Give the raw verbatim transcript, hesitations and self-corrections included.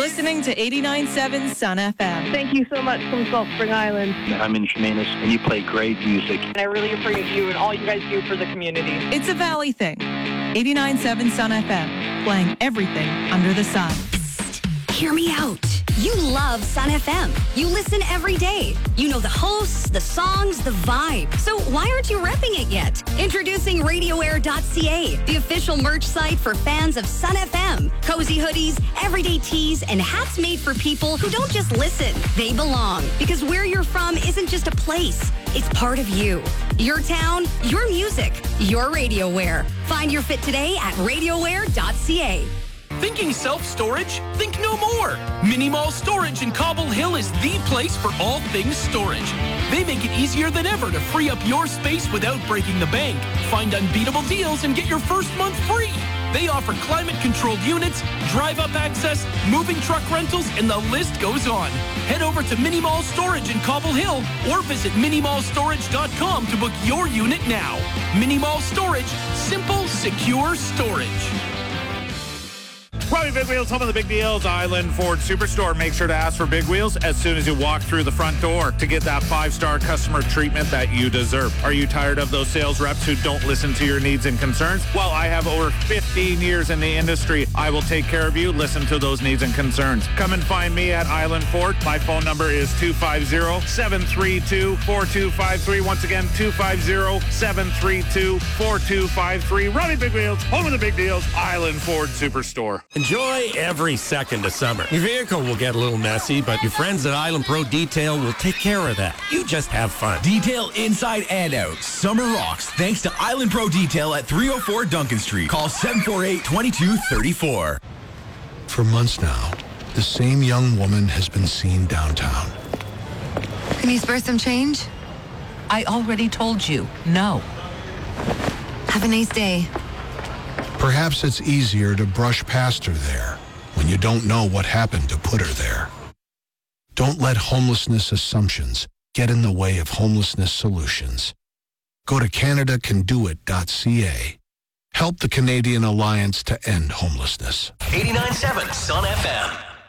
listening to eighty-nine point seven Sun F M. Thank you so much from Salt Spring Island. I'm in Chemainus, and you play great music. And I really appreciate you and all you guys do for the community. It's a Valley thing. eighty-nine point seven Sun F M, playing everything under the sun. Psst, hear me out. You love Sun F M. You listen every day. You know the hosts, the songs, the vibe. So why aren't you repping it yet? Introducing radio air dot c a, the official merch site for fans of Sun F M. Cozy hoodies, everyday tees, and hats made for people who don't just listen. They belong. Because where you're from isn't just a place. It's part of you. Your town, your music, your radio wear. Find your fit today at radio air dot c a. Thinking self-storage? Think no more. Mini Mall Storage in Cobble Hill is the place for all things storage. They make it easier than ever to free up your space without breaking the bank. Find unbeatable deals and get your first month free. They offer climate-controlled units, drive-up access, moving truck rentals, and the list goes on. Head over to Mini Mall Storage in Cobble Hill or visit mini mall storage dot com to book your unit now. Mini Mall Storage, simple, secure storage. Robbie Big Wheels, home of the big deals, Island Ford Superstore. Make sure to ask for Big Wheels as soon as you walk through the front door to get that five-star customer treatment that you deserve. Are you tired of those sales reps who don't listen to your needs and concerns? Well, I have over fifteen years in the industry. I will take care of you. Listen to those needs and concerns. Come and find me at Island Ford. My phone number is two five zero, seven three two, four two five three. Once again, two five zero, seven three two, four two five three. Robbie Big Wheels, home of the big deals, Island Ford Superstore. Enjoy every second of summer. Your vehicle will get a little messy, but your friends at Island Pro Detail will take care of that. You just have fun. Detail inside and out. Summer rocks thanks to Island Pro Detail at three oh four Duncan Street. Call seven four eight, two two three four. For months now, the same young woman has been seen downtown. Can you spare some change? I already told you, no. Have a nice day. Perhaps it's easier to brush past her there when you don't know what happened to put her there. Don't let homelessness assumptions get in the way of homelessness solutions. Go to canada can do it dot c a. Help the Canadian Alliance to End Homelessness. eighty-nine point seven Sun F M.